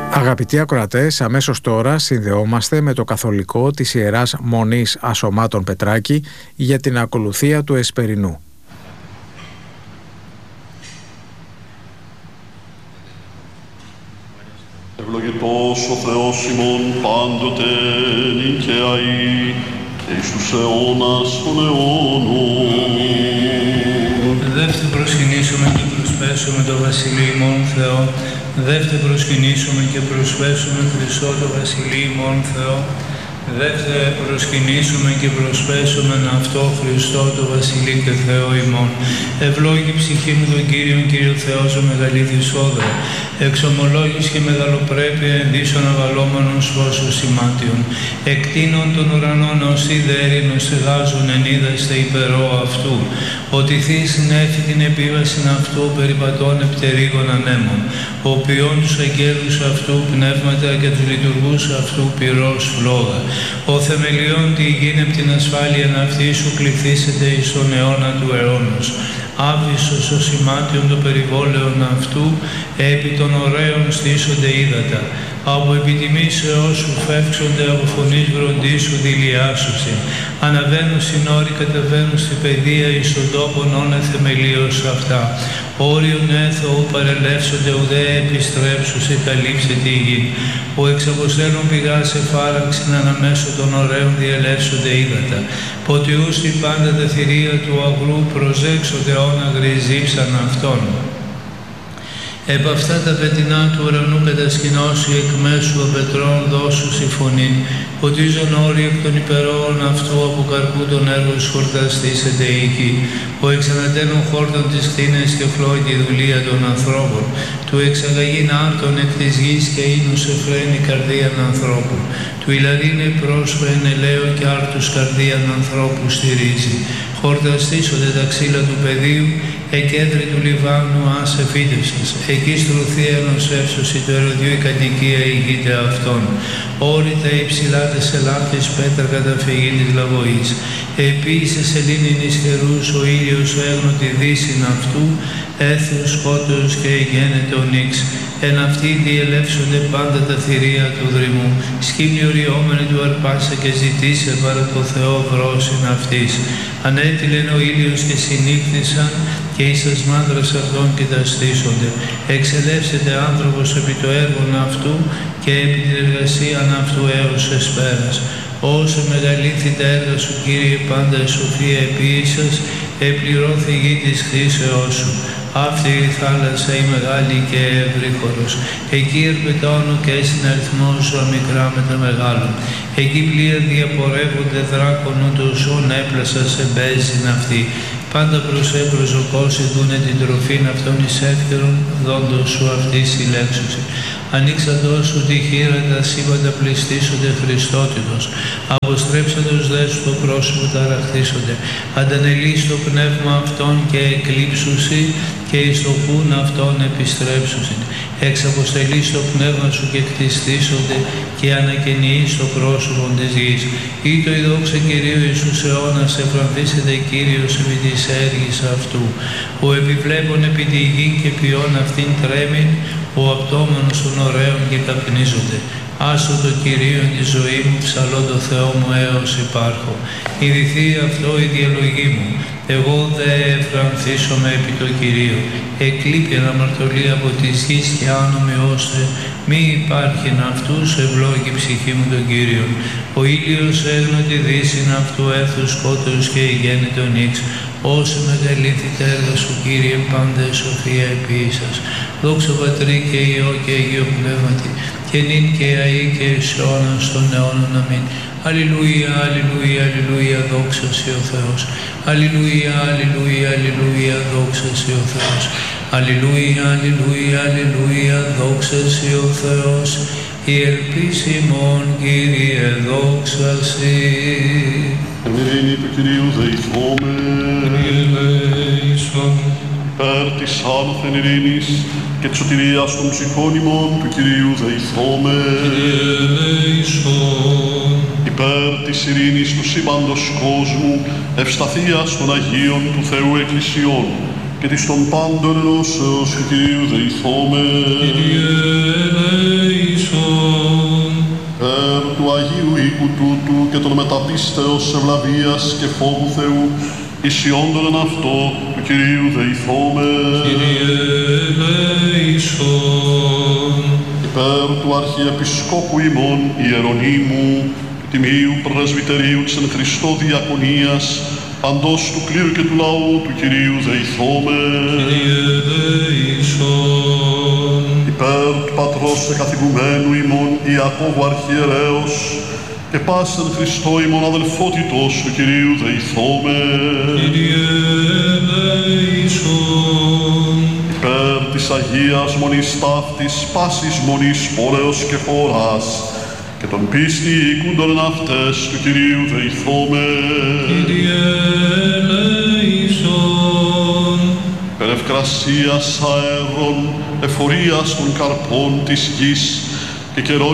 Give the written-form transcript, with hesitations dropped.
Αγαπητοί ακροατές, αμέσως τώρα συνδεόμαστε με το καθολικό της Ιεράς Μονής Ασωμάτων Πετράκη για την ακολουθία του Εσπερινού. Ευλογητός ο Θεός ημών πάντοτε νυν και αεί και εις τους αιώνας των αιώνων. Δεύτε προσκυνήσουμε και προσπέσουμε το Βασιλείο ημών Θεό. Δεύτε προσκυνήσουμε και προσπέσουμε Χριστό το Βασιλείο ημών Θεό. Δεύτε προσκυνήσουμε και προσπέσουμε αυτό Χριστό το Βασιλείο και Θεό ημών. Ευλόγη ψυχή μου τον Κύριον, Κύριο Θεός ο μεγαλύτερης όδρα. Εξομολόγης και μεγαλοπρέπεια ενδύσσων αβαλόμενων σφώσεως σημάτιων. Εκτείνων των ουρανών ως ιδέρινος εγάζουν εν είδαστε υπερό αυτού. Ότι θείς συνέφη την επίβαση αυτού περιπατών επτερίγων ανέμων. Ο ποιόν τους αγγέλους αυτού πνεύματα και τους λειτουργούς αυτού πυρός φλόγα. Ο θεμελιών τη υγιήν επ' την ασφάλεια αυτή σου κληθήσετε εις τον αιώνα του αιώνος. Άβυσσος ο σημάτιον το περιβόλαιον αυτού, επί των ωραίων στήσονται ύδατα. Από επιτιμήσεώς σου φεύξονται από φωνής βροντής σου δηλιάσουσιν. Αναβαίνουν στην όρη, κατεβαίνουν στην παιδεία, εις τον τόπον όνε θεμελίως αυτά. Όριον έθωου παρελεύσονται ουδέ επιστρέψουσι καλύψε τη γη. Που εξαποστέλουν πηγά σε φάραξιν αναμέσω των ωραίων διελεύσονται ύδατα. Ποτιούς την πάντα τα θηρία του αγρού προσέξονται ώνα γριζύψαν αυτόν. Επ' αυτά τα πετεινά του ουρανού κατασκηνώσει εκ μέσου απετρών δώσου συμφωνήν. Ποτίζον όροι εκ των υπερόων αυτού από καρπού των έργων σχορταστήσεται η γη. Που εξανατέλουν χόρτων της κτίνες και φλόει τη δουλεία των ανθρώπων. Του εξαγαγήν άρτων εκ της γης και ίνους εφραίνει καρδίαν ανθρώπων. Του ηλαρίνε πρόσωπα εν ελαίο και άρτους καρδίαν ανθρώπου στηρίζει. Χορταστήσονται τα ξύλα του πεδίου, εκέντρη του Λιβάνου άσε φύτευσας. Εκεί στρωθεί ενός εύσωση του ερωδιού η κατοικία ηγείται αυτών. Όρητα υψηλά τες ελάφτες πέτρα καταφυγή της λαβοής. Επίσης σελήνην ισχυρούς ο ήλιος ο έγνωτη δύσιν αυτού, έθους σκότος και εγένεται ο νύξ. Εν αυτοί διελεύσονται πάντα τα θηρία του δρυμού. Σκύμνοι οριόμενοι του αρπάσα και ζητήσε παρά το Θεό βρόσιν αυτής. Ανέτειλεν ο ήλιος και συνύχθησαν και εις τας μάνδρας αυτών κοιταστήσονται. Εξελεύσεται άνθρωπος επί το έργον αυτού και επί την εργασίαν αυτού έως εσπέρας. Όσο μεγαλύτερη τα έργα σου, Κύριε, πάντα η σοφία επίησας, επληρώθη η γη της χρήσεώς σου. Αυτή η θάλασσα η μεγάλη και ευρύχωρος. Εκεί ερπετώνω και στην αριθμό σου αμικρά με τα μεγάλων. Εκεί πλοία διαπορεύονται δράκων ούτως όν έπλασα σε μπέζιν αυτή. Πάντα προσωπώσει δούνε την τροφήν αυτών εις εύκαιρον, δόντος σου αυτή συλλέξωση. Ανοίξαντος σου τη χείρα τα σύμπαντα πληστήσονται Χριστότητος. Αποστρέψαντος δε σου το πρόσωπο ταραχτήσονται. Αντανελείς το πνεύμα αυτών και εκλείψουσι και εις το πουν αυτών επιστρέψουσι. Εξαποστελείς το πνεύμα σου και κτιστήσονται και ανακαινείς το πρόσωπο της γης. Ή το η δόξα Κυρίου Ιησούς αιώνας εφρανθήσεται Κύριος επί της έργης αυτού. Ο επιβλέπων επί τη γη και ποιόν αυτήν τρέμην, ο απτώμενος των ωραίων και καπνίζονται. Άσο το Κυρίον τη ζωή μου, ψαλώ το Θεό μου έως υπάρχω. Ιδηθεί αυτό η διαλογή μου. Εγώ δε εφρανθήσομαι επί το Κυρίο. Εκλείπει αναμαρτωλία από της γης και άνομη ώστε μη υπάρχει αυτούς, ευλόγη ψυχή μου τον Κύριον. Ο ήλιος έγνωτη δύσιν αυτού έθους σκότους και ηγένει τον ύξ. Όσο μεγαλύτερη τα έργα σου, Κύριε, πάντα η σοφία επίησας. Δόξα Πατρί και Υιό και Αγίο Πνεύματι, και νυν και αεί και εις αιώνας των αιώνων. Αμήν. Αλληλούια, αλληλούια, αλληλούια, δόξα σοι ο Θεός. Αλληλούια, αλληλούια, αλληλούια, δόξα σοι ο Θεός. Αλληλούια, αλληλούια, αλληλούια, δόξα σοι ο Θεός. Η ελπίς ημών, Κύριε, δόξα σοι. Εν ειρήνη του Κυρίου δεηθώμε. Κύριε ελέησον. Υπέρ της άνωθεν ειρήνης και της σωτηρίας των ψυχών ημών του Κυρίου δεηθώμε. Κύριε ελέησον. Υπέρ της ειρήνης του σύμπαντος κόσμου, ευσταθείας των Αγίων του Θεού Εκκλησιών και της των πάντων ενώσεως του Κυρίου δεηθώμε. Κύριε ελέησον. και των μεταπίστεως ευλαβίας και φόβου Θεού, ισιόντων εν αυτό του Κυρίου δεηθώμε. Κύριε ελέησον. Υπέρ του Αρχιεπισκόπου ημών Ιερονύμου, του Τιμίου Πρεσβυτερίου της εν Χριστώ Διακονίας, παντός του κλήρου και του λαού του Κυρίου δεηθώμε. Κύριε ελέησον. Υπέρ του Πατρός εκαθηγουμένου ημών Ιακώβου Αρχιερέως και πάσεν Χριστό ημών αδελφότητος του Κυρίου δεηθώμε. Κύριε ελέησον. Υπέρ της Αγίας Μονής ταύτης, πάσης μονής πόλεως και χώρας και των πίστη οίκουντων αυτές του Κυρίου δεηθώμε. Κύριε ελέησον. Περ ευκρασίας αέρων, εφορίας των καρπών της γης και καιρών